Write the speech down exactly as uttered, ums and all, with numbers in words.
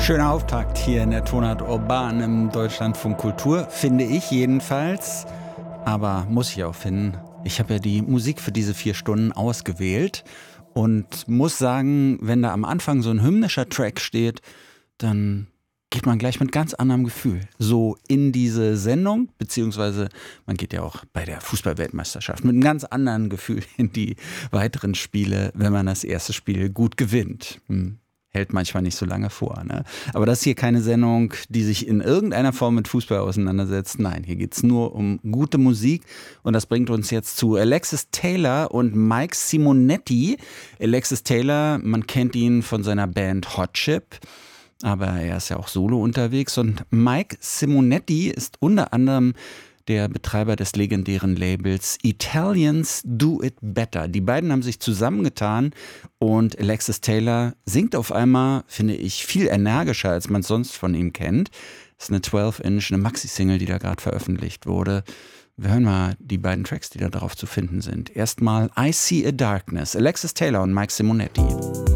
Schöner Auftakt hier in der Tonart Urban im Deutschlandfunk Kultur, finde ich jedenfalls. Aber muss ich auch finden, ich habe ja die Musik für diese vier Stunden ausgewählt und muss sagen, wenn da am Anfang so ein hymnischer Track steht, dann geht man gleich mit ganz anderem Gefühl so in diese Sendung, beziehungsweise man geht ja auch bei der Fußball-Weltmeisterschaft mit einem ganz anderen Gefühl in die weiteren Spiele, wenn man das erste Spiel gut gewinnt. Hm. Hält manchmal nicht so lange vor. Ne? Aber das ist hier keine Sendung, die sich in irgendeiner Form mit Fußball auseinandersetzt. Nein, hier geht es nur um gute Musik. Und das bringt uns jetzt zu Alexis Taylor und Mike Simonetti. Alexis Taylor, man kennt ihn von seiner Band Hot Chip. Aber er ist ja auch solo unterwegs. Und Mike Simonetti ist unter anderem der Betreiber des legendären Labels Italians Do It Better. Die beiden haben sich zusammengetan und Alexis Taylor singt auf einmal, finde ich, viel energischer, als man es sonst von ihm kennt. Das ist eine zwölf Inch, eine Maxi-Single, die da gerade veröffentlicht wurde. Wir hören mal die beiden Tracks, die da drauf zu finden sind. Erstmal I See a Darkness, Alexis Taylor und Mike Simonetti.